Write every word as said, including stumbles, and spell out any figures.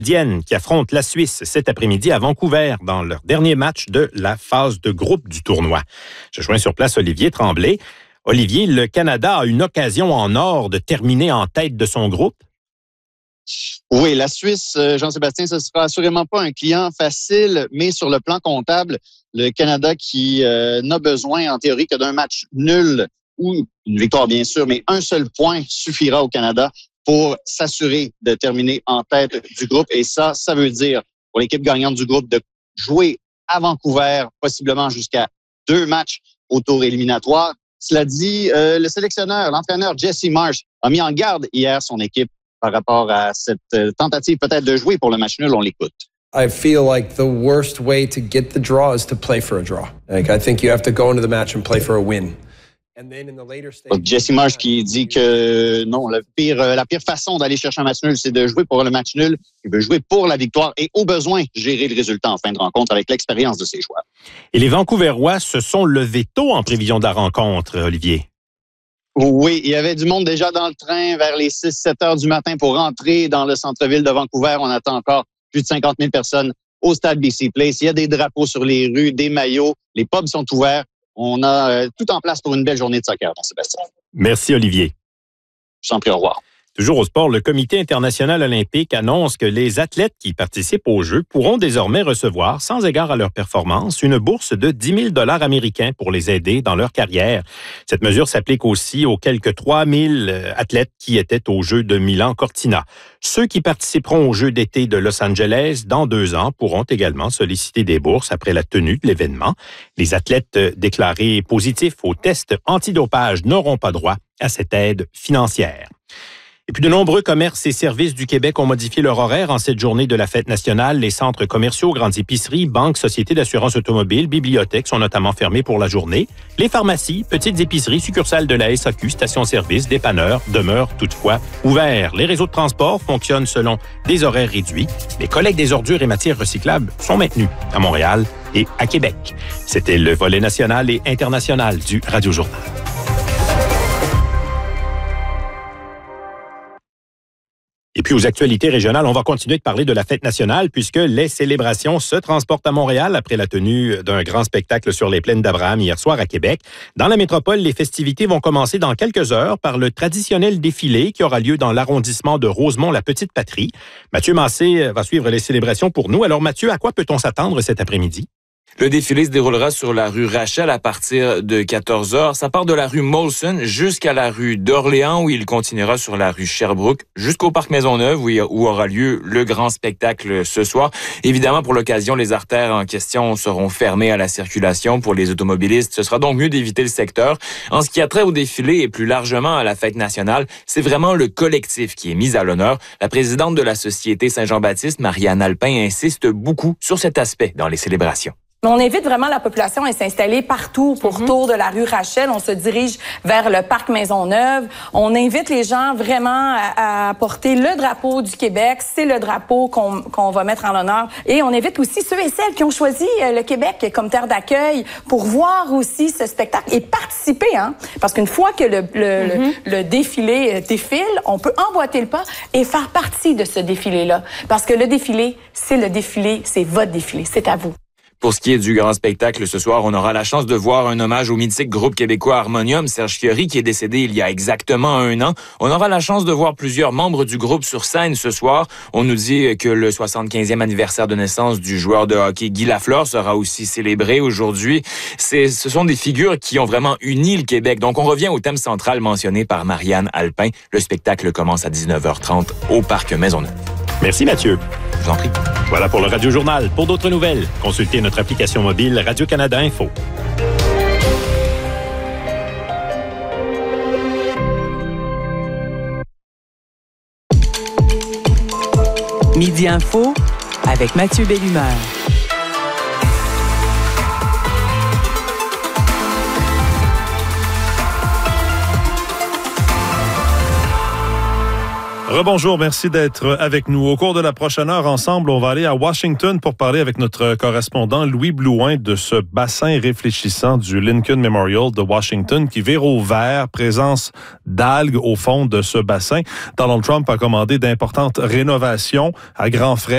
qui affrontent la Suisse cet après-midi à Vancouver dans leur dernier match de la phase de groupe du tournoi. Je joins sur place Olivier Tremblay. Olivier, le Canada a une occasion en or de terminer en tête de son groupe? Oui, la Suisse, Jean-Sébastien, ce ne sera assurément pas un client facile, mais sur le plan comptable, le Canada qui euh, n'a besoin, en théorie, que d'un match nul ou une victoire, bien sûr, mais un seul point suffira au Canada pour s'assurer de terminer en tête du groupe. Et ça, ça veut dire pour l'équipe gagnante du groupe de jouer à Vancouver, possiblement jusqu'à deux matchs au tour éliminatoire. Cela dit, euh, le sélectionneur, l'entraîneur Jesse Marsh a mis en garde hier son équipe par rapport à cette tentative peut-être de jouer pour le match nul. On l'écoute. I feel like the worst way to get the draw is to play for a draw. Like, I think you have to go into the match and play for a win. Jesse Marsh qui dit que non, le pire, la pire façon d'aller chercher un match nul, c'est de jouer pour le match nul. Il veut jouer pour la victoire et au besoin gérer le résultat en fin de rencontre avec l'expérience de ses joueurs. Et les Vancouverois se sont levés tôt en prévision de la rencontre, Olivier. Oui, il y avait du monde déjà dans le train vers les six sept heures du matin pour rentrer dans le centre-ville de Vancouver. On attend encore plus de cinquante mille personnes au stade B C Place. Il y a des drapeaux sur les rues, des maillots. Les pubs sont ouverts. On a euh, tout en place pour une belle journée de soccer, Jean-Sébastien. Merci, Olivier. Je t'en prie, au revoir. Toujours au sport, le Comité international olympique annonce que les athlètes qui participent aux Jeux pourront désormais recevoir, sans égard à leur performance, une bourse de dix mille dollars américains pour les aider dans leur carrière. Cette mesure s'applique aussi aux quelques trois mille athlètes qui étaient aux Jeux de Milan-Cortina. Ceux qui participeront aux Jeux d'été de Los Angeles dans deux ans pourront également solliciter des bourses après la tenue de l'événement. Les athlètes déclarés positifs au test antidopage n'auront pas droit à cette aide financière. Et puis de nombreux commerces et services du Québec ont modifié leur horaire en cette journée de la fête nationale. Les centres commerciaux, grandes épiceries, banques, sociétés d'assurance automobile, bibliothèques sont notamment fermés pour la journée. Les pharmacies, petites épiceries, succursales de la S A Q, stations-service, dépanneurs demeurent toutefois ouverts. Les réseaux de transport fonctionnent selon des horaires réduits. Les collectes des ordures et matières recyclables sont maintenues à Montréal et à Québec. C'était le volet national et international du Radio Journal. Et puis aux actualités régionales, on va continuer de parler de la fête nationale puisque les célébrations se transportent à Montréal après la tenue d'un grand spectacle sur les plaines d'Abraham hier soir à Québec. Dans la métropole, les festivités vont commencer dans quelques heures par le traditionnel défilé qui aura lieu dans l'arrondissement de Rosemont-la-Petite-Patrie. Mathieu Massé va suivre les célébrations pour nous. Alors Mathieu, à quoi peut-on s'attendre cet après-midi? Le défilé se déroulera sur la rue Rachel à partir de quatorze heures. Ça part de la rue Molson jusqu'à la rue d'Orléans où il continuera sur la rue Sherbrooke jusqu'au parc Maisonneuve où aura lieu le grand spectacle ce soir. Évidemment, pour l'occasion, les artères en question seront fermées à la circulation pour les automobilistes. Ce sera donc mieux d'éviter le secteur. En ce qui a trait au défilé et plus largement à la fête nationale, c'est vraiment le collectif qui est mis à l'honneur. La présidente de la Société Saint-Jean-Baptiste, Marianne Alpin, insiste beaucoup sur cet aspect dans les célébrations. On invite vraiment la population à s'installer partout pourtour de la rue Rachel. On se dirige vers le parc Maisonneuve. On invite les gens vraiment à, à porter le drapeau du Québec. C'est le drapeau qu'on, qu'on va mettre en l'honneur. Et on invite aussi ceux et celles qui ont choisi le Québec comme terre d'accueil pour voir aussi ce spectacle et participer. Hein? Parce qu'une fois que le, le, mm-hmm. le, le défilé défile, on peut emboîter le pas et faire partie de ce défilé-là. Parce que le défilé, c'est le défilé, c'est votre défilé. C'est à vous. Pour ce qui est du grand spectacle ce soir, on aura la chance de voir un hommage au mythique groupe québécois Harmonium, Serge Fiori, qui est décédé il y a exactement un an. On aura la chance de voir plusieurs membres du groupe sur scène ce soir. On nous dit que le soixante-quinzième anniversaire de naissance du joueur de hockey Guy Lafleur sera aussi célébré aujourd'hui. C'est, ce sont des figures qui ont vraiment uni le Québec. Donc, on revient au thème central mentionné par Marianne Alpin. Le spectacle commence à dix-neuf heures trente au parc Maisonneuve. Merci Mathieu. Je vous en prie. Voilà pour le Radio Journal. Pour d'autres nouvelles, consultez notre application mobile Radio-Canada Info. Midi Info avec Mathieu Bellumeur. Rebonjour, merci d'être avec nous. Au cours de la prochaine heure, ensemble, on va aller à Washington pour parler avec notre correspondant Louis Blouin de ce bassin réfléchissant du Lincoln Memorial de Washington qui vire au vert, présence d'algues au fond de ce bassin. Donald Trump a commandé d'importantes rénovations à grands frais